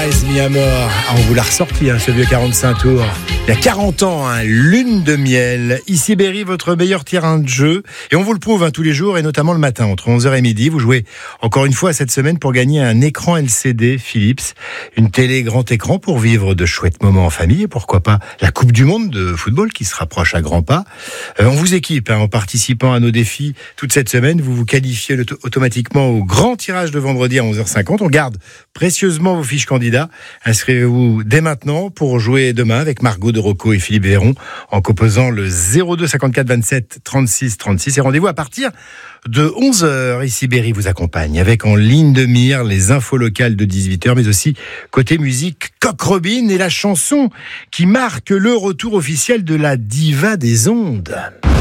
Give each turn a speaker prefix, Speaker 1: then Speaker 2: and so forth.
Speaker 1: Paradise mis à mort. On vous l'a ressorti, ce vieux 45 tours. Il y a 40 ans, lune de miel. Ici Berry, votre meilleur terrain de jeu. Et on vous le prouve tous les jours, et notamment le matin, entre 11h et midi. Vous jouez encore une fois cette semaine pour gagner un écran LCD Philips. Une télé grand écran pour vivre de chouettes moments en famille. Et pourquoi pas la Coupe du Monde de football qui se rapproche à grands pas. On vous équipe en participant à nos défis toute cette semaine. Vous vous qualifiez automatiquement au grand tirage de vendredi à 11h50. On garde précieusement vos fiches candidats. Inscrivez-vous dès maintenant pour jouer demain avec Margot de Rocco et Philippe Véron en composant le 02 54 27 36 36. Et rendez-vous à partir de 11h. Ici Berry vous accompagne avec en ligne de mire les infos locales de 18h, mais aussi côté musique Coq Robin et la chanson qui marque le retour officiel de la diva des ondes.